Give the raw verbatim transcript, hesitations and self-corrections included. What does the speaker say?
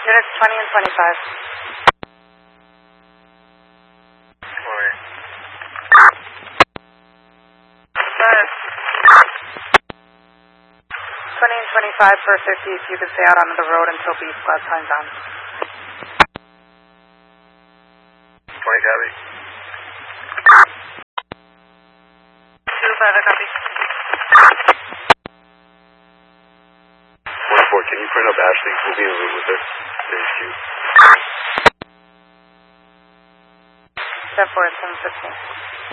Units twenty and twenty-five. Sorry. twenty and twenty-five for fifty, if you could stay out onto the road until beef glass signs on. twenty, copy. two five, copy. one four, can you print up Ashley? We'll be in the room with her. Thank you. Step four, seven fifteen.